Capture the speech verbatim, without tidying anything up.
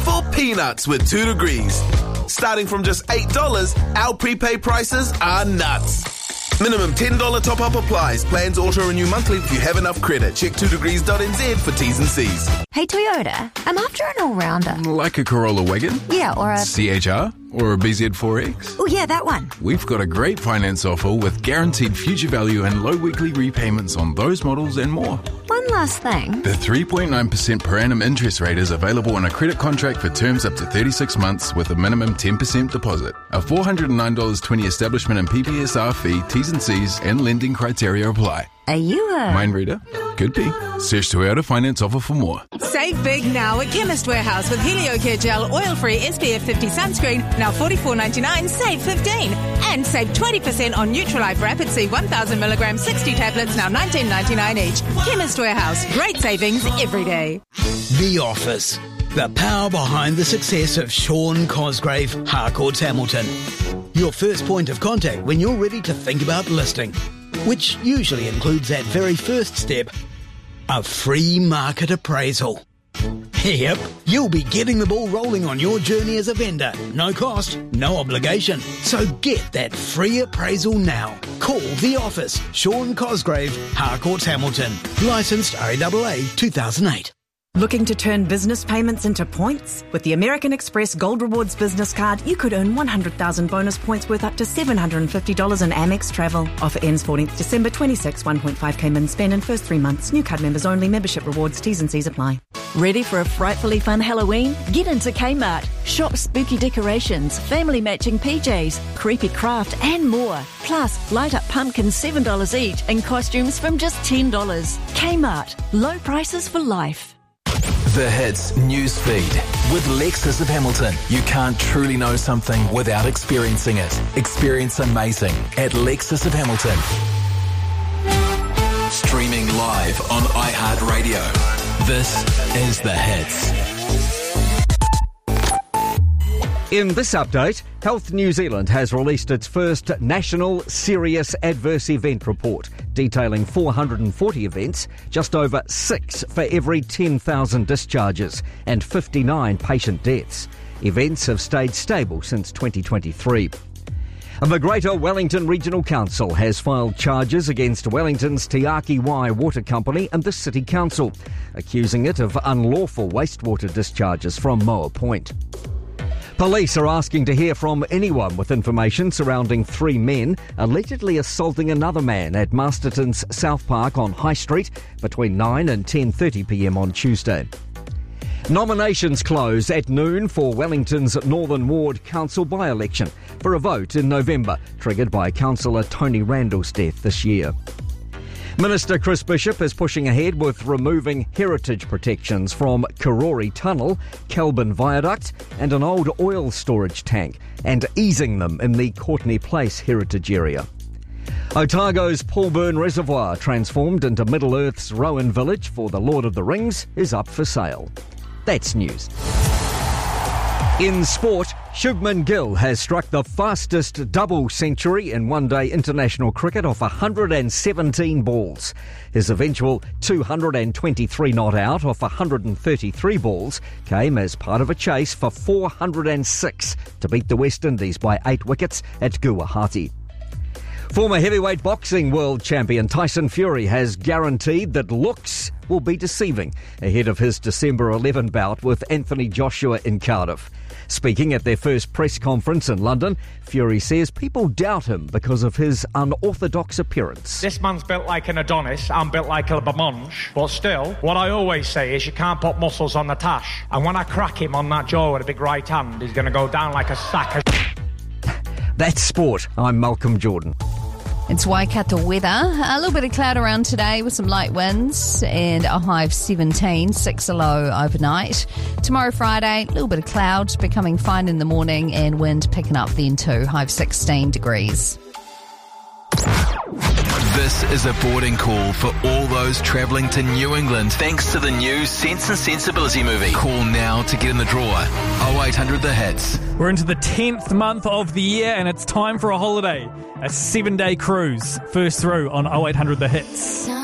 for peanuts with two degrees. Starting from just eight dollars, our prepaid prices are nuts. Minimum ten dollars top-up applies. Plans auto-renew monthly if you have enough credit. Check two degrees dot n z for T's and C's. Hey Toyota, I'm after an all-rounder. Like a Corolla wagon? Yeah, or a... C H R? Or a B Z four X? Oh yeah, that one. We've got a great finance offer with guaranteed future value and low weekly repayments on those models and more. One last thing. The three point nine percent per annum interest rate is available on a credit contract for terms up to thirty-six months with a minimum ten percent deposit. A four hundred nine dollars twenty establishment and P P S R fee, T's and C's and lending criteria apply. Are you a... Mind reader? Could be. Search Toyota Finance offer for more. Save big now at Chemist Warehouse with HelioCare Gel Oil-Free S P F fifty sunscreen. Now forty-four ninety-nine, save fifteen. And save twenty percent on Neutralife Rapid C one thousand milligram sixty tablets, now nineteen ninety-nine each. Chemist Warehouse. Great savings every day. The Office. The power behind the success of Sean Cosgrave, Harcourts Hamilton. Your first point of contact when you're ready to think about listing, which usually includes that very first step, a free market appraisal. Yep, you'll be getting the ball rolling on your journey as a vendor. No cost, no obligation. So get that free appraisal now. Call The Office. Sean Cosgrave, Harcourts Hamilton. Licensed R A A A two thousand eight. Looking to turn business payments into points? With the American Express Gold Rewards business card, you could earn one hundred thousand bonus points worth up to seven hundred fifty dollars in Amex travel. Offer ends fourteenth December twenty-six, one point five K min spend in first three months. New card members only. Membership rewards, T's and C's apply. Ready for a frightfully fun Halloween? Get into Kmart. Shop spooky decorations, family matching P Js, creepy craft and more. Plus, light up pumpkins seven dollars each and costumes from just ten dollars. Kmart. Low prices for life. The Hits news feed with Lexus of Hamilton. You can't truly know something without experiencing it. Experience amazing at Lexus of Hamilton. Streaming live on iHeartRadio. This is The Hits. In this update, Health New Zealand has released its first national serious adverse event report, detailing four hundred forty events, just over six for every ten thousand discharges, and fifty-nine patient deaths. Events have stayed stable since twenty twenty-three. The Greater Wellington Regional Council has filed charges against Wellington's Te Aki Wai Water Company and the City Council, accusing it of unlawful wastewater discharges from Moa Point. Police are asking to hear from anyone with information surrounding three men allegedly assaulting another man at Masterton's South Park on High Street between nine and ten thirty p m on Tuesday. Nominations close at noon for Wellington's Northern Ward Council by-election for a vote in November, triggered by Councillor Tony Randall's death this year. Minister Chris Bishop is pushing ahead with removing heritage protections from Karori Tunnel, Kelburn Viaduct and an old oil storage tank, and easing them in the Courtney Place heritage area. Otago's Paulburn Reservoir, transformed into Middle-earth's Rowan Village for the Lord of the Rings, is up for sale. That's news. In sport, Shubman Gill has struck the fastest double century in one-day international cricket off one hundred seventeen balls. His eventual two hundred twenty-three not out off one hundred thirty-three balls came as part of a chase for four hundred six to beat the West Indies by eight wickets at Guwahati. Former heavyweight boxing world champion Tyson Fury has guaranteed that looks will be deceiving ahead of his December eleventh bout with Anthony Joshua in Cardiff. Speaking at their first press conference in London, Fury says people doubt him because of his unorthodox appearance. This man's built like an Adonis, I'm built like a Bamonge, but still, what I always say is you can't put muscles on the tash. And when I crack him on that jaw with a big right hand, he's going to go down like a sack of... That's sport. I'm Malcolm Jordan. It's Waikato weather. A little bit of cloud around today with some light winds and a high of seventeen, six a low overnight. Tomorrow, Friday, a little bit of cloud, becoming fine in the morning and wind picking up then too, high of sixteen degrees. This is a boarding call for all those travelling to New England thanks to the new Sense and Sensibility movie. Call now to get in the draw. oh eight hundred The Hits. We're into the tenth month of the year and it's time for a holiday. A seven-day cruise. First through on oh eight hundred The Hits.